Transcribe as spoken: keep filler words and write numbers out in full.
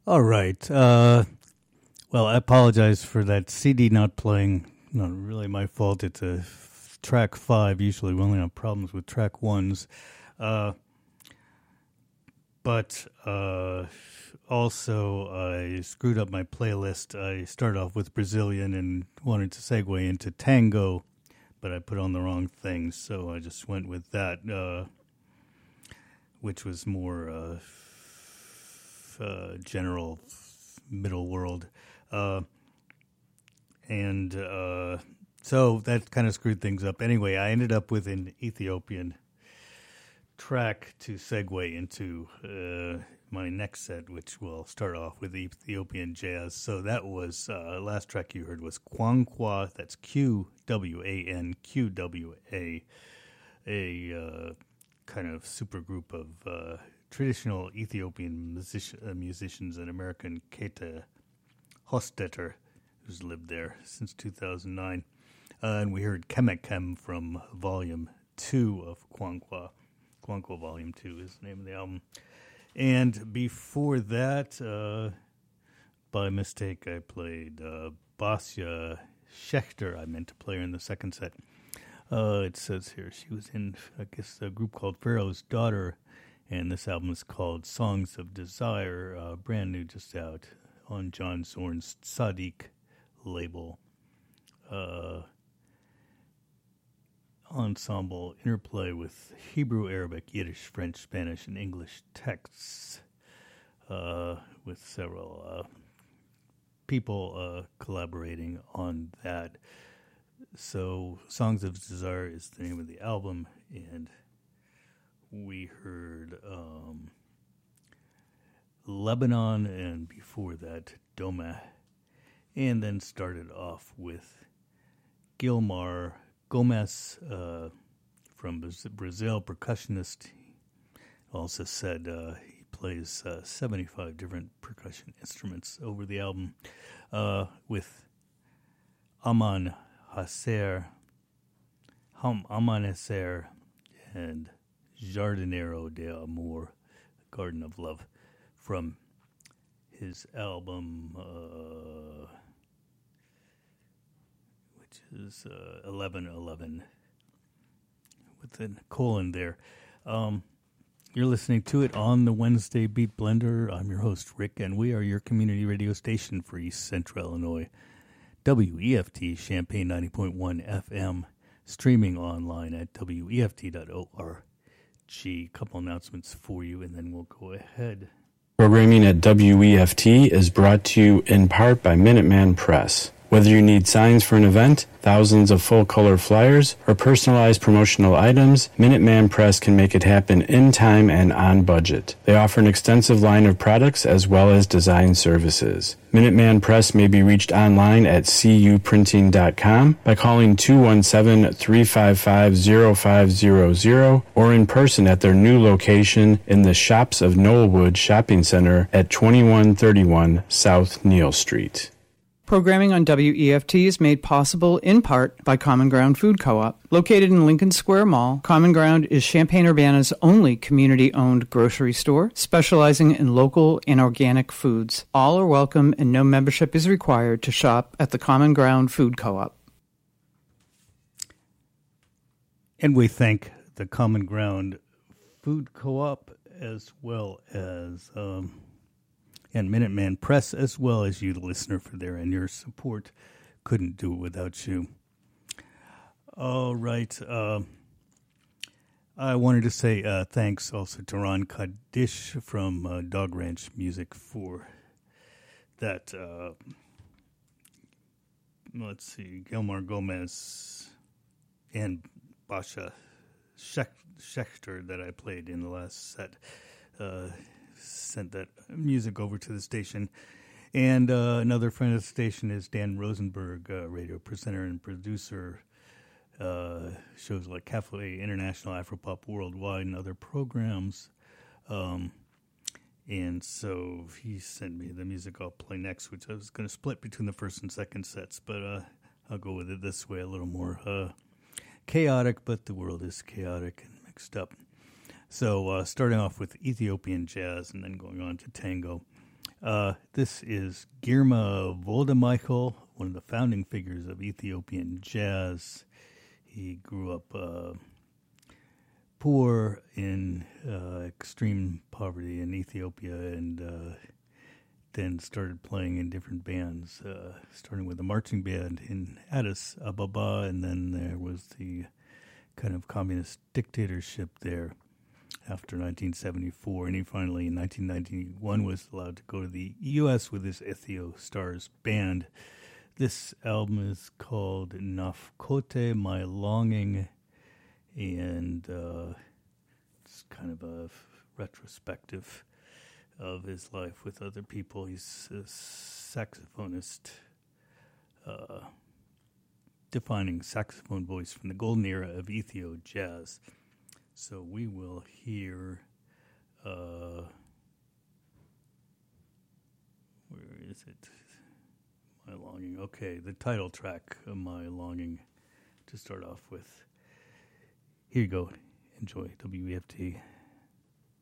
All right. Uh, well, I apologize for that C D not playing. Not really my fault. It's a f- track five. Usually we only have problems with track ones. Uh, but uh, also I screwed up my playlist. I started off with Brazilian and wanted to segue into tango, but I put on the wrong thing, so I just went with that, uh, which was more uh, f- uh, general f- middle world. Uh, and uh, so that kind of screwed things up. Anyway, I ended up with an Ethiopian track to segue into uh, my next set, which will start off with Ethiopian jazz. So that was, uh, last track you heard was Kwankwa, that's Q W A N Q W A, a uh, kind of super group of uh, traditional Ethiopian music- uh, musicians, and American Keta Hostetter, who's lived there since two thousand nine. Uh, and we heard Kemekem from Volume two of Kwankwa. Kwankwa Volume two is the name of the album. And before that, uh, by mistake, I played uh, Basia Schechter. I meant to play her in the second set. Uh, it says here she was in, I guess, a group called Pharaoh's Daughter, and this album is called Songs of Desire, uh, brand new, just out on John Zorn's Tzaddik label. Uh, ensemble interplay with Hebrew, Arabic, Yiddish, French, Spanish, and English texts, uh, with several uh, people uh, collaborating on that. So, Songs of Desire is the name of the album, and we heard um, Lebanon, and before that, Doma, and then started off with Gilmar Gomez uh, from Brazil, percussionist. He also said uh, he plays uh, seventy-five different percussion instruments over the album, uh, with Aman Hasser, Ham Amanecer, and Jardinero de Amor, Garden of Love, from his album, uh, which is uh, eleven eleven, with a colon there. Um, you're listening to it on the Wednesday Beat Blender. I'm your host, Rick, and we are your community radio station for East Central Illinois. W E F T Champaign ninety point one F M, streaming online at W E F T dot org. A couple announcements for you, and then we'll go ahead. Programming at W E F T is brought to you in part by Minuteman Press. Whether you need signs for an event, thousands of full-color flyers, or personalized promotional items, Minuteman Press can make it happen in time and on budget. They offer an extensive line of products as well as design services. Minuteman Press may be reached online at c u printing dot com by calling two one seven, three five five, zero five zero zero or in person at their new location in the Shops of Knollwood Shopping Center at twenty-one thirty-one South Neal Street. Programming on W E F T is made possible in part by Common Ground Food Co-op. Located in Lincoln Square Mall, Common Ground is Champaign-Urbana's only community-owned grocery store, specializing in local and organic foods. All are welcome and no membership is required to shop at the Common Ground Food Co-op. And we thank the Common Ground Food Co-op as well as... Um, and Minuteman Press, as well as you, the listener, for there, and your support. Couldn't do it without you. All right. Uh, I wanted to say uh, thanks also to Ron Kaddish from uh, Dog Ranch Music for that. Uh, let's see, Gilmar Gomez and Basha Schechter that I played in the last set. Uh, sent that music over to the station. And uh, another friend of the station is Dan Rosenberg, uh, radio presenter and producer, uh, shows like Cafe International, Afropop Worldwide, and other programs. Um, and so he sent me the music I'll play next, which I was going to split between the first and second sets, but uh, I'll go with it this way, a little more uh, chaotic, but the world is chaotic and mixed up. So uh, starting off with Ethiopian jazz and then going on to tango. Uh, this is Girma Woldemichael, one of the founding figures of Ethiopian jazz. He grew up uh, poor in uh, extreme poverty in Ethiopia and uh, then started playing in different bands, uh, starting with a marching band in Addis Ababa, and then there was the kind of communist dictatorship there after nineteen seventy-four, and he finally, in nineteen ninety-one, was allowed to go to the U S with his Ethio Stars band. This album is called Nafkote, My Longing, and uh, it's kind of a retrospective of his life with other people. He's a saxophonist, uh, defining saxophone voice from the golden era of Ethio jazz. So we will hear, uh, where is it? My Longing. Okay, the title track of My Longing to start off with. Here you go. Enjoy W E F T.